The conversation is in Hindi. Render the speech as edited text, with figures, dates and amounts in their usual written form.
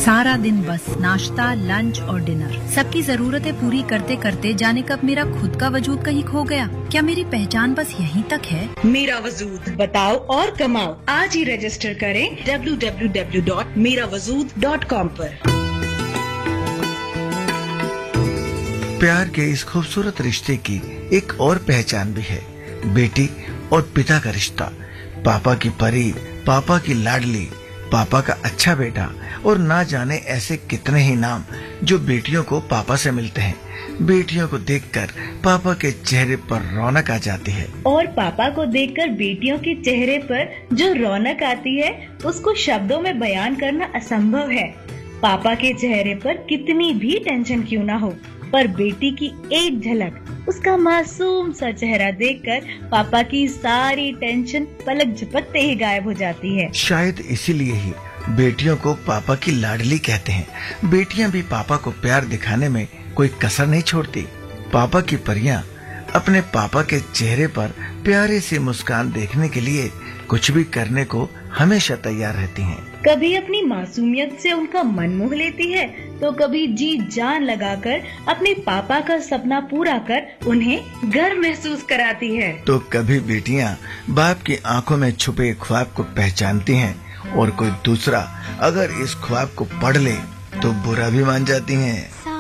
सारा दिन बस नाश्ता, लंच और डिनर, सबकी जरूरतें पूरी करते करते जाने कब मेरा खुद का वजूद कहीं खो गया। क्या मेरी पहचान बस यहीं तक है? मेरा वजूद बताओ और कमाओ। आज ही रजिस्टर करें www.merawazud.com पर। प्यार के इस खूबसूरत रिश्ते की एक और पहचान भी है, बेटी और पिता का रिश्ता। पापा की परी, पापा की लाडली, पापा का अच्छा बेटा और ना जाने ऐसे कितने ही नाम जो बेटियों को पापा से मिलते हैं। बेटियों को देखकर पापा के चेहरे पर रौनक आ जाती है और पापा को देखकर बेटियों के चेहरे पर जो रौनक आती है उसको शब्दों में बयान करना असंभव है। पापा के चेहरे पर कितनी भी टेंशन क्यों ना हो, पर बेटी की एक झलक, उसका मासूम सा चेहरा देखकर पापा की सारी टेंशन पलक झपकते ही गायब हो जाती है। शायद इसीलिए ही बेटियों को पापा की लाडली कहते हैं। बेटियां भी पापा को प्यार दिखाने में कोई कसर नहीं छोड़ती। पापा की परियां अपने पापा के चेहरे पर प्यारे सी मुस्कान देखने के लिए कुछ भी करने को हमेशा तैयार रहती हैं। कभी अपनी मासूमियत से उनका मन मोह लेती है, तो कभी जी जान लगाकर अपने पापा का सपना पूरा कर उन्हें गर्व महसूस कराती है। तो कभी बेटियां बाप की आंखों में छुपे ख्वाब को पहचानती हैं और कोई दूसरा अगर इस ख्वाब को पढ़ ले तो बुरा भी मान जाती हैं।